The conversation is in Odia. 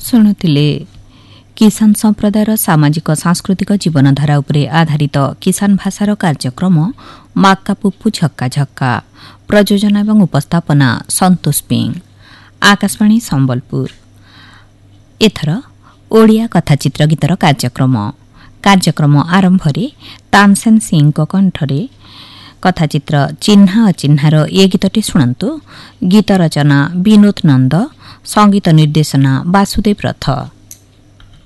ଶୁଣୁଥିଲେ କିଷାନ ସମ୍ପ୍ରଦାୟର ସାମାଜିକ ସାଂସ୍କୃତିକ ଜୀବନଧାରା ଉପରେ ଆଧାରିତ କିଷାନ ଭାଷାର କାର୍ଯ୍ୟକ୍ରମ ମାକ୍କା ପୁପୁ ଝକ୍କା ଝକ୍କା। ପ୍ରଯୋଜନା ଏବଂ ଉପସ୍ଥାପନା ସନ୍ତୋଷ ପିଂ। ଆକାଶବାଣୀ ସମ୍ବଲପୁର। ଏଥର ଓଡ଼ିଆ କଥାଚିତ୍ର ଗୀତର କାର୍ଯ୍ୟକ୍ରମ ଆରମ୍ଭରେ ତାନସେନ ସିଂଙ୍କ କଣ୍ଠରେ କଥାଚିତ୍ର ଚିହ୍ନା ଅଚିହ୍ନାର ଏ ଗୀତଟି ଶୁଣନ୍ତୁ। ଗୀତ ରଚନା ବିନୋଦ ନନ୍ଦ, ସଙ୍ଗୀତ ନିର୍ଦ୍ଦେଶନା ବାସୁଦେବ ରଥ।